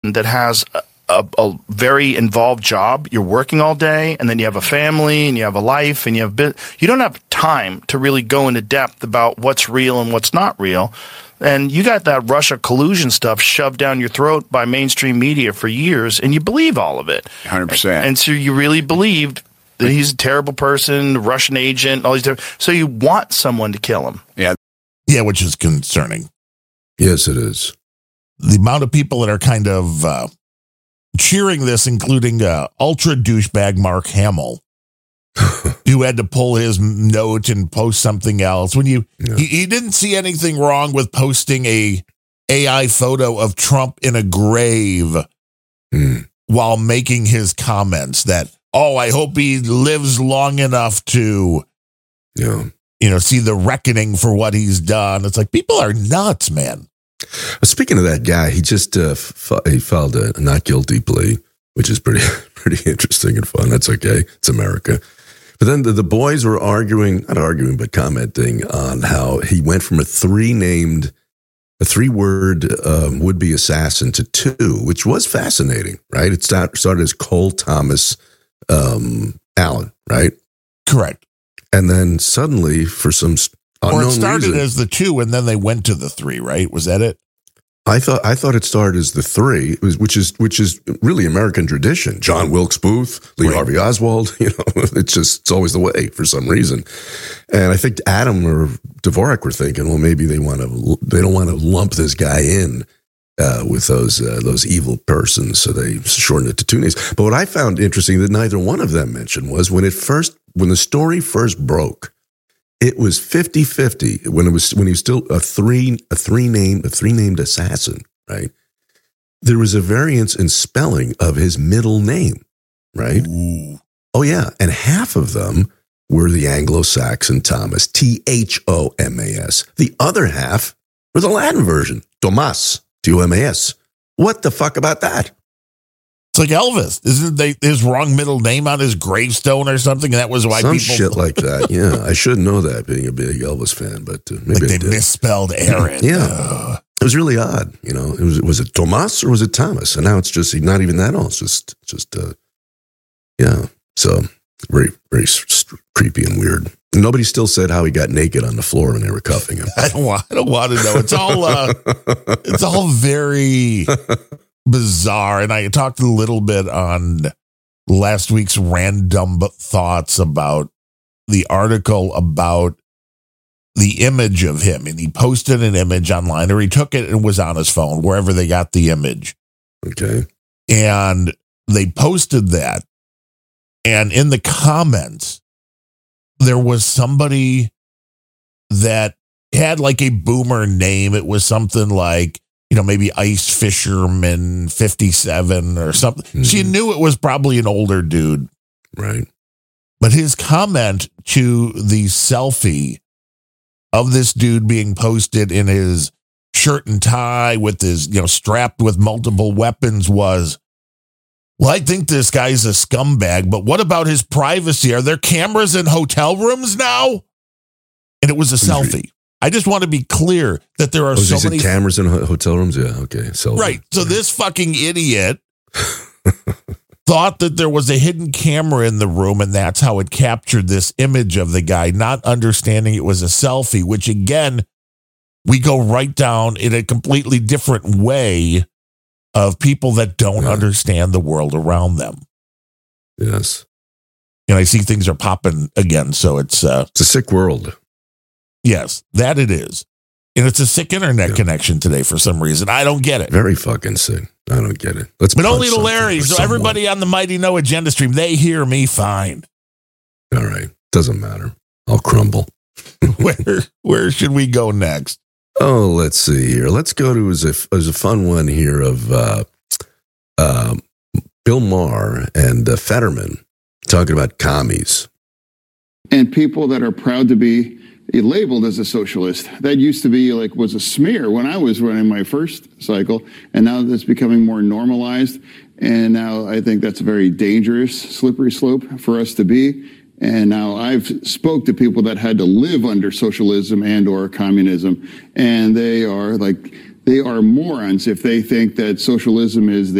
that has a very involved job. You're working all day, and then you have a family, and you have a life, and you don't have time to really go into depth about what's real and what's not real. And you got that Russia collusion stuff shoved down your throat by mainstream media for years, and you believe all of it. 100%. And so you really believed that he's a terrible person, a Russian agent, all these different. So you want someone to kill him. Yeah. Yeah, which is concerning. Yes, it is. The amount of people that are kind of cheering this, including ultra douchebag Mark Hamill, who had to pull his note and post something else. When he didn't see anything wrong with posting a AI photo of Trump in a grave while making his comments that, I hope he lives long enough to, see the reckoning for what he's done. It's like, people are nuts, man. Speaking of that guy, he just he filed a not guilty plea, which is pretty interesting and fun. That's okay. It's America. But then the boys were not arguing, but commenting on how he went from a three-word would-be assassin to two, which was fascinating, right? It started as Cole Thomas Allen, right? Correct. And then suddenly, for some unknown it started reason, as the two, and then they went to the three, right? Was that it? I thought it started as the three, which is really American tradition. John Wilkes Booth, Lee Harvey Oswald. It's always the way for some reason. And I think Adam or Dvorak were thinking, well, maybe they don't want to lump this guy in with those evil persons, so they shortened it to two names. But what I found interesting that neither one of them mentioned was when the story first broke, it was 50-50 when he was still a three-named assassin, right? There was a variance in spelling of his middle name, right? Ooh. Oh yeah, and half of them were the Anglo-Saxon Thomas, Thomas. The other half were the Latin version, Tomas, Tomas. What the fuck about that? It's like Elvis. Isn't his wrong middle name on his gravestone or something? And that was why some people shit like that. Yeah, I should know that, being a big Elvis fan, but maybe they misspelled Aaron. Yeah, it was really odd. Was it Tomas or was it Thomas? And now it's just not even that old. It's just yeah. So very very creepy and weird. And nobody still said how he got naked on the floor when they were cuffing him. I don't want to know. It's all very bizarre. And I talked a little bit on last week's Random Thoughts about the article about the image of him. And he posted an image online, or he took it and was on his phone, wherever they got the image. Okay. And they posted that. And in the comments, there was somebody that had like a boomer name. It was something like, maybe Ice Fisherman 57 or something. Mm-hmm. She knew it was probably an older dude. Right. But his comment to the selfie of this dude being posted in his shirt and tie with his, strapped with multiple weapons was, well, I think this guy's a scumbag, but what about his privacy? Are there cameras in hotel rooms now? And it was a selfie. I just want to be clear that there are so many cameras in hotel rooms. Yeah. Okay. Selfie. Right. So this fucking idiot thought that there was a hidden camera in the room, and that's how it captured this image of the guy, not understanding it was a selfie, which again, we go right down in a completely different way of people that don't understand the world around them. Yes. And I see things are popping again. So it's a sick world. Yes, that it is. And it's a sick internet connection today for some reason. I don't get it. Very fucking sick. I don't get it. But only to Larry. So everybody on the Mighty No Agenda stream, they hear me fine. All right. Doesn't matter. I'll crumble. Where should we go next? Oh, let's see here. Let's go to as a fun one here of Bill Maher and Fetterman talking about commies. And people that are proud to be labeled as a socialist. That used to be was a smear when I was running my first cycle, and now that's becoming more normalized. And now I think that's a very dangerous, slippery slope for us to be. And now I've spoke to people that had to live under socialism and or communism, and they are morons if they think that socialism is